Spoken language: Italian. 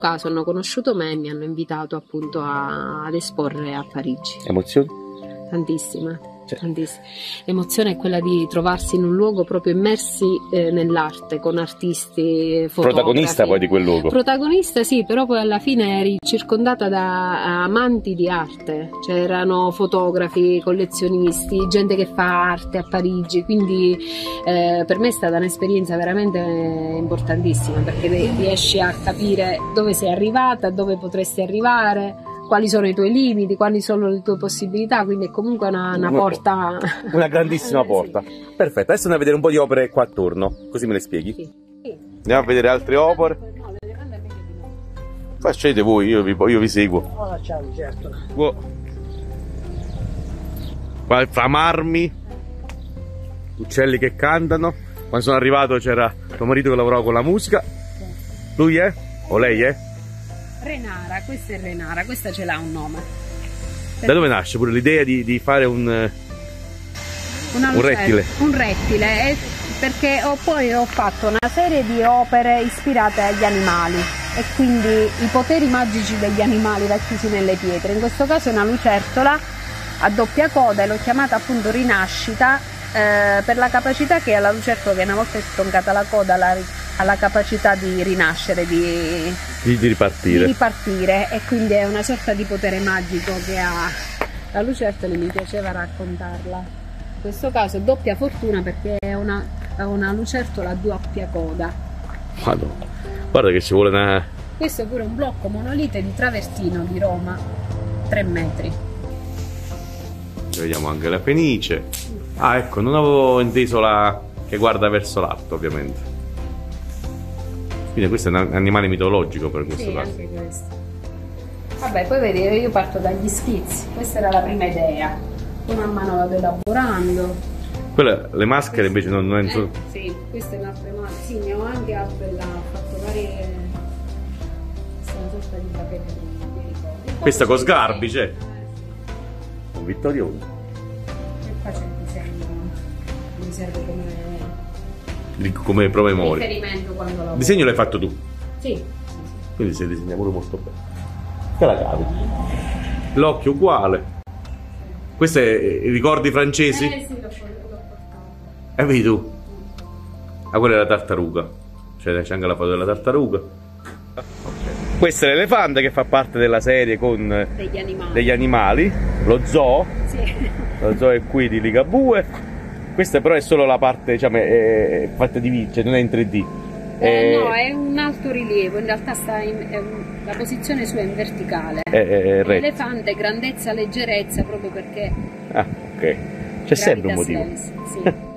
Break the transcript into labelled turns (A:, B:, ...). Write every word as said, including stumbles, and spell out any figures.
A: caso hanno conosciuto me e mi hanno invitato appunto a, ad esporre a Parigi.
B: Emozioni?
A: Tantissima, cioè. tantissima. L'emozione è quella di trovarsi in un luogo proprio immersi eh, nell'arte, con artisti, fotografi.
B: Protagonista poi di quel luogo.
A: Protagonista sì, però poi alla fine eri circondata da amanti di arte, c'erano fotografi, collezionisti, gente che fa arte a Parigi, quindi eh, per me è stata un'esperienza veramente importantissima, perché riesci a capire dove sei arrivata, dove potresti arrivare, quali sono i tuoi limiti, quali sono le tue possibilità, quindi è comunque una, una porta...
B: Una grandissima porta. Sì. Perfetto, adesso andiamo a vedere un po' di opere qua attorno, così me le spieghi? Sì. Sì. Andiamo a vedere altre opere.
A: No, le grandi amiche di noi.
B: Facete voi, io vi, io vi seguo.
C: Oh, ciao, certo.
B: Wow. Qua fra marmi, uccelli che cantano. Quando sono arrivato c'era tuo marito che lavorava con la musica. Lui è? O lei è?
A: Renara, questa è Renara, questa ce l'ha un nome.
B: Per... Da dove nasce pure l'idea di, di fare un,
A: Una
B: un rettile?
A: Un rettile, eh, perché ho, poi ho fatto una serie di opere ispirate agli animali e quindi i poteri magici degli animali racchiusi nelle pietre. In questo caso è una lucertola a doppia coda e l'ho chiamata appunto Rinascita eh, per la capacità che ha la lucertola, che una volta stroncata la coda la ha la capacità di rinascere, di,
B: di, di, ripartire.
A: di ripartire, e quindi è una sorta di potere magico che ha la lucertola, e mi piaceva raccontarla. In questo caso è doppia fortuna perché è una, è una lucertola a doppia coda.
B: Madonna. Guarda che ci vuole una...
A: Questo è pure un blocco monolite di travertino di Roma, tre metri.
B: Vediamo anche la fenice. Ah, ecco, non avevo inteso la che guarda verso l'alto, ovviamente. Quindi questo è un animale mitologico per questo
A: sì,
B: caso.
A: Anche questo. Vabbè, poi vedete, io parto dagli schizzi. Questa era la prima idea. Poi man mano vado elaborando.
B: Quelle, le maschere invece non, non
A: eh, sì, queste sono altre maschere. Sì, ne ho anche altre là, ho fatto varie. Questa è una sorta di bacheca di ricordi.
B: Questa con sgarbi, c'è.
A: Eh, sì.
B: Un vittorioso.
A: E qua c'è il disegno. Mi serve come.
B: Come promemoria.
A: Riferimento quando lavoro.
B: Il disegno l'hai fatto tu?
A: Sì, sì, sì.
B: Quindi sei disegnato pure molto bene. Te la cavi. L'occhio uguale. Questi è ricordi francesi?
A: Eh sì, l'ho portato.
B: E vedi tu? Ah, quella è la tartaruga. Cioè c'è anche la foto della tartaruga. Okay. Questo è l'elefante che fa parte della serie con
A: degli animali.
B: Degli animali. Lo zoo.
A: Sì.
B: Lo zoo è qui di Ligabue. Questa però è solo la parte, diciamo, è fatta di, cioè non è in tre D.
A: Eh,
B: è...
A: No, è un alto rilievo, in realtà sta in, è un, la posizione sua è in verticale.
B: È, è
A: L'elefante, grandezza, leggerezza, proprio perché...
B: Ah, ok. C'è sempre un motivo.
A: Sì.